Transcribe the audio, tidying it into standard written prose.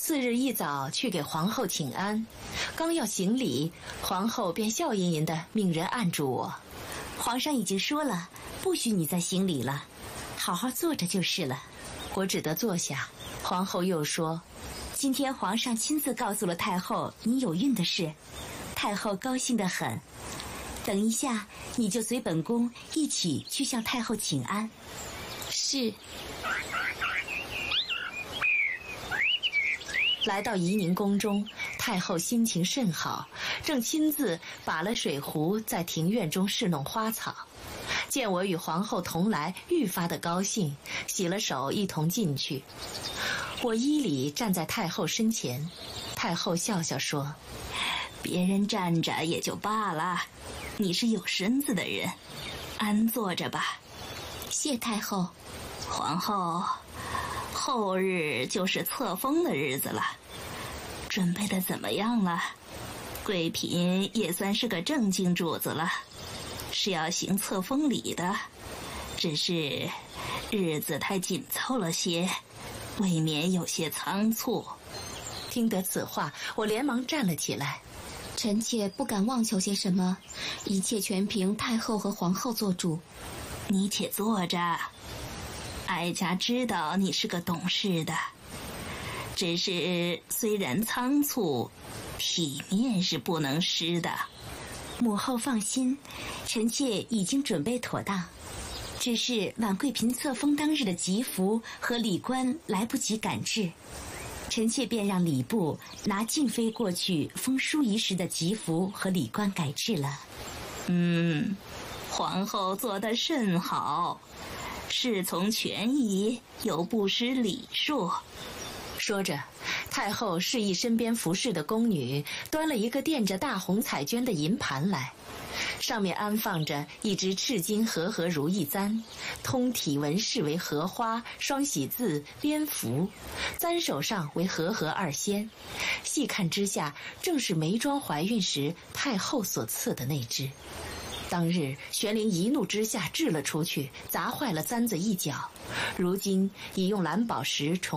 次日一早去给皇后请安，刚要行礼，皇后便笑吟吟地命人按住我。 皇上已经说了，不许你再行礼了，好好坐着就是了。 我只得坐下。皇后又说， 今天皇上亲自告诉了太后你有孕的事，太后高兴得很。等一下你就随本宫一起去向太后请安。 是。来到怡宁宫中，太后心情甚好，正亲自把了水壶在庭院中侍弄花草。见我与皇后同来，愈发的高兴，洗了手一同进去。我依礼站在太后身前，太后笑笑说， 别人站着也就罢了，你是有身子的人，安坐着吧。 谢太后。 皇后，后日就是册封的日子了，准备的怎么样了？贵嫔也算是个正经主子了，是要行册封礼的，只是日子太紧凑了些，未免有些仓促。 听得此话，我连忙站了起来。 臣妾不敢妄求些什么，一切全凭太后和皇后做主。 你且坐着，哀家知道你是个懂事的，只是虽然仓促，体面是不能失的。 母后放心，臣妾已经准备妥当，只是婉贵嫔册封当日的吉服和礼冠来不及赶制，臣妾便让礼部拿静妃过去封淑仪时的吉服和礼冠改制了。 皇后做得甚好，侍从权宜又不失礼数。 说着，太后示意身边服侍的宫女端了一个垫着大红彩绢的银盘来，上面安放着一只赤金和合如意簪，通体纹饰为荷花、双喜字、蝙蝠，簪手上为和合二仙。细看之下，正是眉庄怀孕时太后所赐的那只。当日玄灵一怒之下掷了出去，砸坏了簪子一角，如今已用蓝宝石重